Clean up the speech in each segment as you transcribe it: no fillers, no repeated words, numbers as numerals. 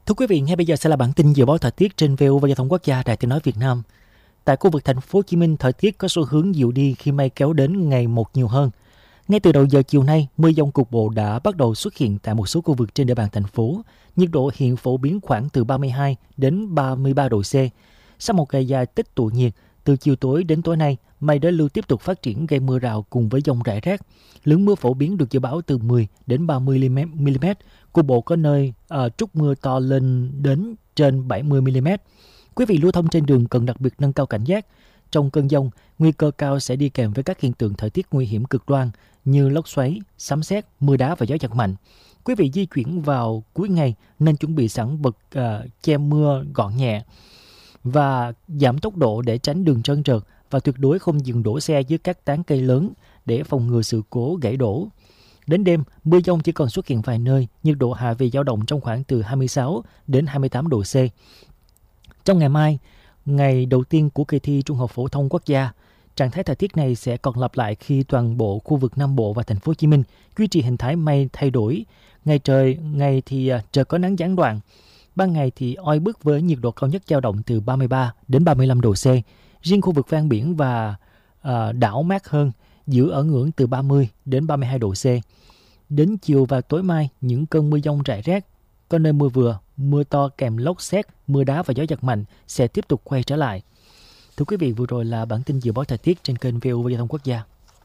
Thưa quý vị, ngay bây giờ sẽ là bản tin dự báo thời tiết trên VU và Giao thông Quốc gia Đài Tiếng nói Việt Nam. Tại khu vực thành phố Hồ Chí Minh, thời tiết có xu hướng dịu đi khi mây kéo đến ngày một nhiều hơn. Ngay từ đầu giờ chiều nay, mưa dông cục bộ đã bắt đầu xuất hiện tại một số khu vực trên địa bàn thành phố. Nhiệt độ hiện phổ biến khoảng từ 32 đến 33 độ C. Sau một ngày dài tích tụ nhiệt, từ chiều tối đến tối nay, mây đối lưu tiếp tục phát triển gây mưa rào cùng với dông rải rác. Lượng mưa phổ biến được dự báo từ 10 đến 30 mm, cục bộ có nơi trút mưa to lên đến trên 70 mm. Quý vị lưu thông trên đường cần đặc biệt nâng cao cảnh giác. Trong cơn dông, nguy cơ cao sẽ đi kèm với các hiện tượng thời tiết nguy hiểm cực đoan như lốc xoáy, sấm sét, mưa đá và gió giật mạnh. Quý vị di chuyển vào cuối ngày nên chuẩn bị sẵn vật che mưa gọn nhẹ và giảm tốc độ để tránh đường trơn trượt, và tuyệt đối không dừng đổ xe dưới các tán cây lớn để phòng ngừa sự cố gãy đổ. Đến đêm, mưa dông chỉ còn xuất hiện vài nơi, nhiệt độ hạ về dao động trong khoảng từ 26 đến 28 độ C. Trong ngày mai, ngày đầu tiên của kỳ thi Trung học phổ thông quốc gia, trạng thái thời tiết này sẽ còn lặp lại khi toàn bộ khu vực Nam Bộ và thành phố Hồ Chí Minh duy trì hình thái mây thay đổi. Ngày thì trời có nắng gián đoạn, ban ngày thì oi bức với nhiệt độ cao nhất dao động từ 33 đến 35 độ C. Riêng khu vực ven biển và đảo mát hơn, giữ ở ngưỡng từ 30 đến 32 độ C. Đến chiều và tối mai, những cơn mưa dông rải rác, có nơi mưa vừa, mưa to kèm lốc sét, mưa đá và gió giật mạnh sẽ tiếp tục quay trở lại. Thưa quý vị, vừa rồi là bản tin dự báo thời tiết trên kênh VU và Giao thông Quốc gia.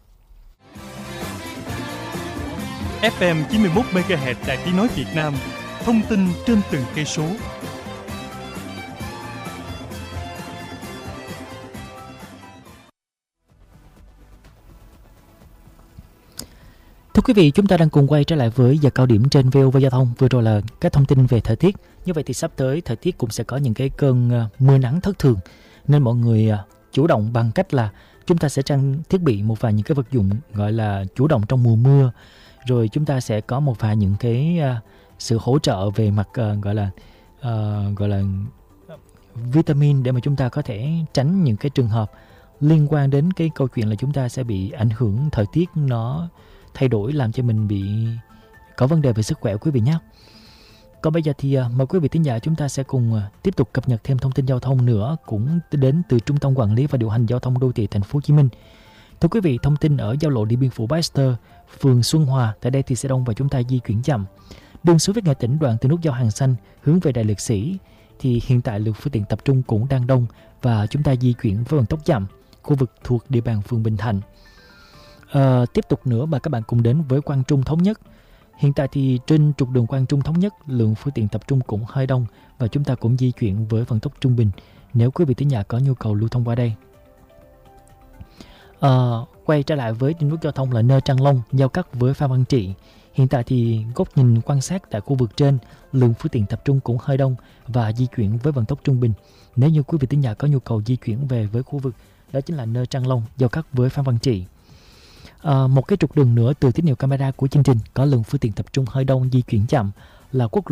FM 91 MHz Đài Tiếng nói Việt Nam, thông tin trên từng cây số. Thưa quý vị, chúng ta đang cùng quay trở lại với giờ cao điểm trên VU và Giao thông. Vừa rồi là các thông tin về thời tiết. Như vậy thì sắp tới thời tiết cũng sẽ có những cái cơn mưa nắng thất thường, nên mọi người chủ động bằng cách là chúng ta sẽ trang thiết bị một vài những cái vật dụng gọi là chủ động trong mùa mưa. Rồi chúng ta sẽ có một vài những cái sự hỗ trợ về mặt gọi là vitamin để mà chúng ta có thể tránh những cái trường hợp liên quan đến cái câu chuyện là chúng ta sẽ bị ảnh hưởng thời tiết nó thay đổi, làm cho mình bị có vấn đề về sức khỏe quý vị nhé. Còn bây giờ thì mời quý vị thính giả chúng ta sẽ cùng tiếp tục cập nhật thêm thông tin giao thông nữa, cũng đến từ Trung tâm Quản lý và Điều hành Giao thông Đô thị Thành phố Hồ Chí Minh. Thưa quý vị, thông tin ở giao lộ Điện Biên Phủ Baxter, phường Xuân Hòa, tại đây thì sẽ đông và chúng ta di chuyển chậm. Đường Xuất Phát Nghệ Tỉnh đoạn từ nút giao Hàng Xanh hướng về Đại Liệt Sĩ thì hiện tại lượng phương tiện tập trung cũng đang đông và chúng ta di chuyển với vận tốc chậm. Khu vực thuộc địa bàn phường Bình Thạnh. Tiếp tục nữa mà các bạn cùng đến với Quang Trung Thống Nhất. Hiện tại thì trên trục đường Quang Trung Thống Nhất, lượng phương tiện tập trung cũng hơi đông và chúng ta cũng di chuyển với vận tốc trung bình nếu quý vị thính giả có nhu cầu lưu thông qua đây. Quay trở lại với nút giao thông là Nơ Trăng Long giao cắt với Phan Văn Trị. Hiện tại thì góc nhìn quan sát tại khu vực trên, lượng phương tiện tập trung cũng hơi đông và di chuyển với vận tốc trung bình. Nếu như quý vị thính giả có nhu cầu di chuyển về với khu vực đó chính là Nơ Trăng Long giao cắt với Phan Văn Trị. Một cái trục đường nữa từ tín hiệu camera của chương trình có lượng phương tiện tập trung hơi đông di chuyển chậm là quốc lộ